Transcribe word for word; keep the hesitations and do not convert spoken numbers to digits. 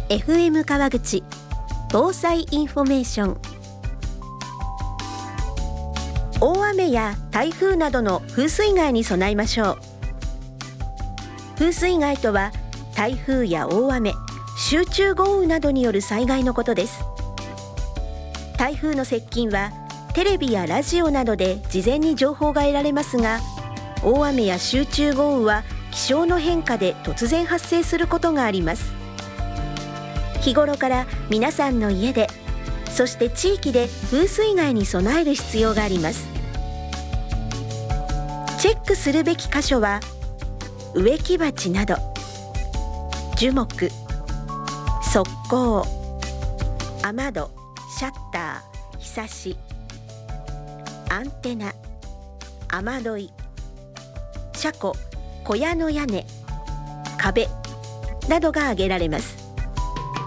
エフエム 川口防災インフォメーション。大雨や台風などの風水害に備えましょう。風水害とは台風や大雨、集中豪雨などによる災害のことです。台風の接近はテレビやラジオなどで事前に情報が得られますが、大雨や集中豪雨は気象の変化で突然発生することがあります。日頃から皆さんの家で、そして地域で風水害に備える必要があります。チェックするべき箇所は植木鉢など、樹木、側溝、雨戸、シャッター、ひさし、アンテナ、雨どい、車庫、小屋の屋根、壁などが挙げられます。